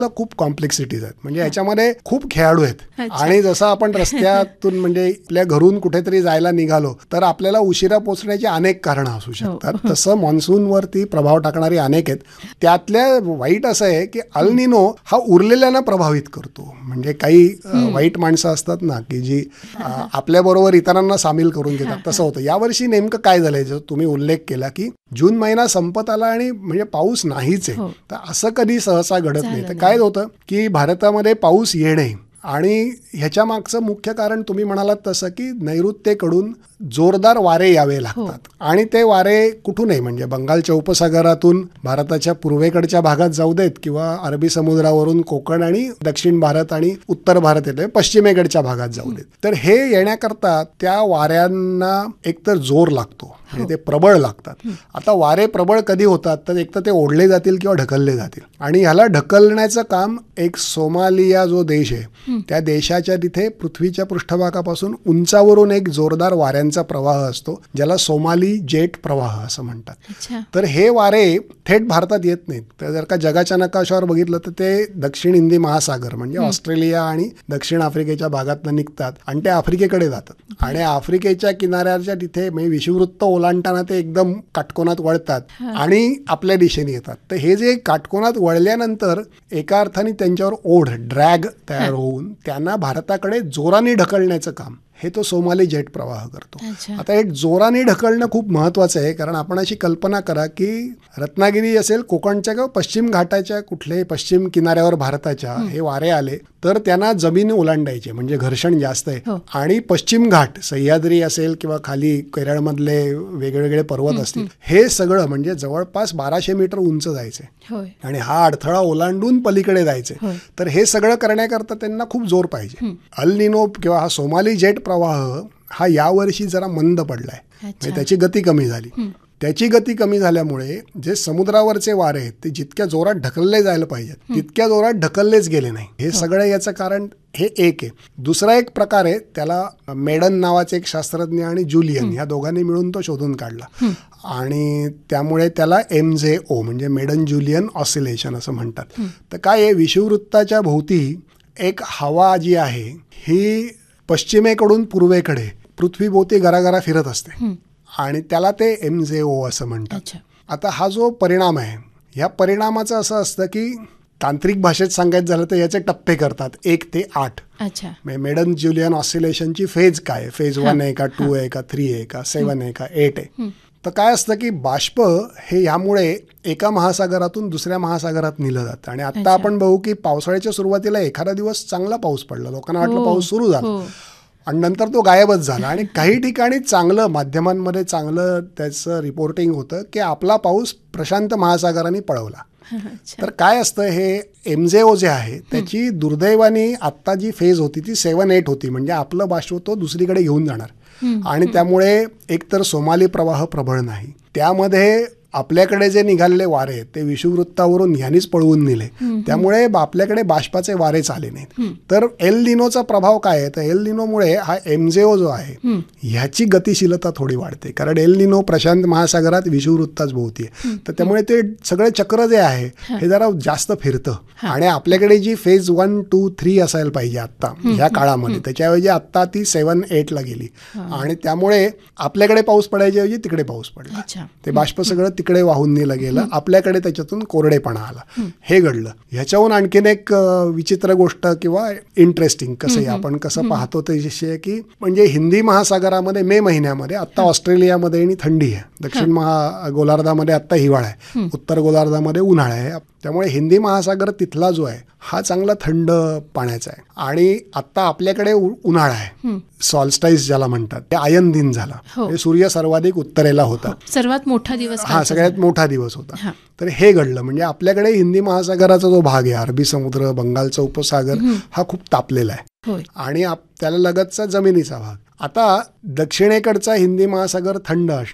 खूप कॉम्प्लेक्सिटीज आहेत. म्हणजे याच्यामध्ये खूप खेळाडू आहेत. आणि जसं आपण रस्त्यातून म्हणजे आपल्या घरून कुठेतरी जायला निघालो तर आपल्याला उशिरा पोहोचण्याची अनेक कारणं असू शकतात. तसं मान्सूनवरती प्रभाव टाकणारी अनेक आहेत. त्यातल्या वाईट असं आहे की अल निनो हा उरलेल्यांना प्रभावित करतो. म्हणजे काही वाईट माणसं असतात ना की जी आपल्याबरोबर इतरांना सामील करून घेतात. तसं होतं. यावर्षी नेमकं काय झालंय, जो तुम्ही उल्लेख केला की जून महिना संपत आला आणि म्हणजे पाऊस नाहीच आहे. तर असं कधी सहसा घडत नाही. तर काय होतं की भारतामध्ये पाऊस येणे आणि ह्याच्या मागचं मुख्य कारण तुम्ही म्हणालात तसं की नैऋत्येकडून जोरदार वारे यावे लागतात. आणि ते वारे कुठूनही म्हणजे बंगालच्या उपसागरातून भारताच्या पूर्वेकडच्या भागात जाऊ देत किंवा अरबी समुद्रावरून कोकण आणि दक्षिण भारत आणि उत्तर भारत येते पश्चिमेकडच्या भागात जाऊ देत. तर हे येण्याकरता त्या वाऱ्यांना एकतर जोर लागतो, म्हणजे ते प्रबळ लागतात. आता वारे प्रबळ कधी होतात तर एक तर ते ओढले जातील किंवा ढकलले जातील. आणि ह्याला ढकलण्याचं काम एक सोमालिया जो देश आहे त्या देशाच्या तिथे पृथ्वीच्या पृष्ठभागापासून उंचावरून एक जोरदार वाऱ्यांचा प्रवाह असतो ज्याला सोमाली जेट प्रवाह असं म्हणतात. तर हे वारे थेट भारतात येत नाहीत. तर जर का जगाच्या नकाशावर बघितलं तर ते दक्षिण हिंदी महासागर म्हणजे ऑस्ट्रेलिया आणि दक्षिण आफ्रिकेच्या भागातनं निघतात आणि ते आफ्रिकेकडे जातात. आणि आफ्रिकेच्या किनाऱ्याच्या तिथे म्हणजे विषुववृत्त ओलांडताना ते एकदम काटकोनात वळतात आणि आपल्या दिशेने येतात. तर हे जे काटकोनात वळल्यानंतर एका अर्थाने त्यांच्यावर ओढ ड्रॅग तयार होऊन त्यांना भारताकडे जोराने ढकलण्याचं काम हे तो सोमाली जेट प्रवाह करतो. आता हे जोराने ढकलणं खूप महत्वाचं आहे. कारण आपण अशी कल्पना करा की रत्नागिरी असेल कोकणच्या किंवा पश्चिम घाटाच्या कुठल्याही पश्चिम किनाऱ्यावर भारताच्या हे वारे आले तर त्यांना जमीन ओलांडायचे म्हणजे घर्षण जास्त आहे. आणि पश्चिम घाट सह्याद्री असेल किंवा खाली केरळमधले वेगवेगळे पर्वत असतील हे सगळं म्हणजे जवळपास 1200 मीटर उंच जायचे आणि हा अडथळा ओलांडून पलीकडे जायचे. तर हे सगळं करण्याकरता त्यांना खूप जोर पाहिजे. अल निनो किंवा हा सोमाली जेट प्रवाह हा यावर्षी जरा मंद पडलाय. म्हणजे त्याची गती कमी झाली. त्याची गती कमी झाल्यामुळे जे समुद्रावरचे वारे आहेत ते जितक्या जोरात ढकलले जायला पाहिजेत तितक्या जोरात ढकललेच गेले नाही. हे सगळं याचं कारण हे एक आहे. दुसरा एक प्रकार आहे त्याला मेडन नावाचे एक शास्त्रज्ञ आणि जुलियन या दोघांनी मिळून तो शोधून काढला आणि त्यामुळे त्याला MJO म्हणजे मेडन जुलियन ऑसिलेशन असं म्हणतात. तर काय आहे विषुववृत्ताच्या भोवती एक हवा जी आहे ही पश्चिमेकडून पूर्वेकडे पृथ्वीभोवती गरागरा फिरत असते आणि त्याला ते MJO असं म्हणतात. आता हा जो परिणाम आहे ह्या परिणामाचं असं असतं की तांत्रिक भाषेत सांगायचं झालं तर याचे टप्पे करतात 1 ते 8. मेडन जुलियन ऑसिलेशनची फेज काय फेज 1 आहे का 2 आहे का 3 आहे का 7 आहे का 8 आहे. तर काय असतं की बाष्प हे यामुळे एका महासागरातून दुसऱ्या महासागरात नेलं जातं. आणि आता आपण बघू की पावसाळ्याच्या सुरुवातीला एखादा दिवस चांगला पाऊस पडला लोकांना वाटलं पाऊस सुरू झाला आणि नंतर तो गायबच झाला. आणि काही ठिकाणी चांगलं माध्यमांमध्ये चांगलं त्याचं रिपोर्टिंग होतं की आपला पाऊस प्रशांत महासागराने पळवला. तर काय असतं हे MJO जे आहे त्याची दुर्दैवाने आत्ता जी फेज होती ती 7-8 होती. म्हणजे आपलं बाष्प तो दुसरीकडे घेऊन जाणार आणि त्यामुळे एकतर सोमाली प्रवाह प्रबळ नाही. त्यामध्ये आपल्याकडे जे निघालेले वारे ते विषुववृत्तावरून ह्यानीच पळवून नेले त्यामुळे आपल्याकडे बाष्पाचे वारेच आले नाहीत. तर एल निनोचा प्रभाव काय आहे तर एल निनोमुळे हा MJO जो आहे ह्याची गतिशीलता थोडी वाढते. कारण एल निनो प्रशांत महासागरात विषुववृत्ताच भोवती आहे. तर त्यामुळे ते सगळे चक्र जे आहे हे जरा जास्त फिरतं आणि आपल्याकडे जी फेज 1, 2, 3 असायला पाहिजे आत्ता ह्या काळामध्ये त्याच्याऐवजी आत्ता ती 7-8 ला गेली आणि त्यामुळे आपल्याकडे पाऊस पडायच्या ऐवजी तिकडे पाऊस पडला. ते बाष्प सगळं तिकडे वाहून नेलं गेलं आपल्याकडे त्याच्यातून कोरडेपणा आला. हे घडलं. ह्याच्याहून आणखीन एक विचित्र गोष्ट किंवा इंटरेस्टिंग कसं आपण कसं पाहतो त्याच्याशी आहे की म्हणजे हिंदी महासागरामध्ये मे महिन्यामध्ये आत्ता ऑस्ट्रेलियामध्ये आणि थंडी आहे. दक्षिण गोलार्धामध्ये आत्ता हिवाळा आहे. उत्तर गोलार्धामध्ये उन्हाळा आहे. त्यामुळे हिंदी महासागर तिथला जो आहे हा चांगला थंड पाण्याचा आहे. आणि आता आपल्याकडे उन्हाळा आहे सॉल्स्टाईस ज्याला म्हणतात ते आयन दिन झाला. सूर्य सर्वाधिक उत्तरेला होता. सर्वात मोठा दिवस सगळ्यात मोठा दिवस होता. तर हे घडलं म्हणजे आपल्याकडे हिंदी महासागराचा जो भाग आहे अरबी समुद्र बंगालचा उपसागर हा खूप तापलेला आहे आणि त्याला लगतचा जमिनीचा भाग. आता दक्षिणेकडचा हिंदी महासागर थंड असणे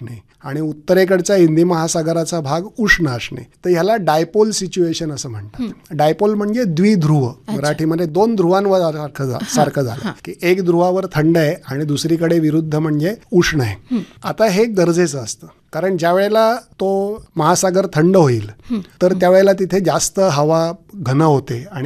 आणि उत्तरेकडच्या हिंदी महासागराचा भाग उष्ण असणे. तर ह्याला डायपोल सिच्युएशन असं म्हणतात. डायपोल म्हणजे द्विध्रुव, मराठीमध्ये दोन ध्रुवांवर सारखं झालं की एक ध्रुवावर थंड आहे आणि दुसरीकडे विरुद्ध म्हणजे उष्ण आहे. आता हे गरजेचं असतं, कारण ज्या वेळेला तो महासागर थंड होईल तर त्यावेळेला तिथे जास्त हवा घन होते आणि